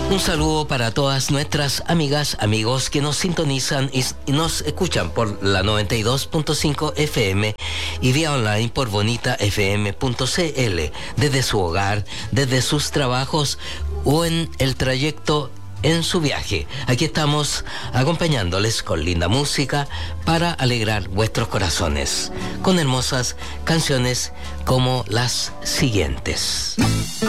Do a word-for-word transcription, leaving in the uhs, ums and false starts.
Un saludo para todas nuestras amigas, amigos que nos sintonizan y, y nos escuchan por la noventa y dos punto cinco F M y vía online por bonita f m punto c l, desde su hogar, desde sus trabajos o en el trayecto en su viaje. Aquí estamos acompañándoles con linda música para alegrar vuestros corazones, con hermosas canciones como las siguientes.